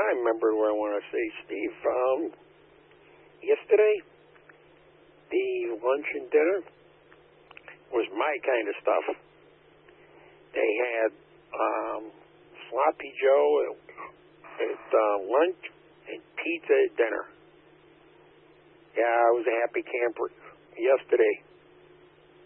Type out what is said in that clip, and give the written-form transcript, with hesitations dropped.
I remember what I want to say, Steve. Yesterday, the lunch and dinner was my kind of stuff. They had sloppy Joe at lunch and pizza at dinner. Yeah, I was a happy camper yesterday.